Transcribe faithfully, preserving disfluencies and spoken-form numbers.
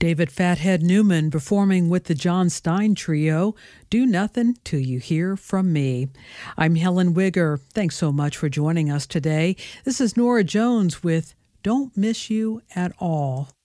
David Fathead Newman performing with the John Stein Trio, Do Nothing Till You Hear From Me. I'm Helen Wigger. Thanks so much for joining us today. This is Nora Jones with Don't Miss You at All.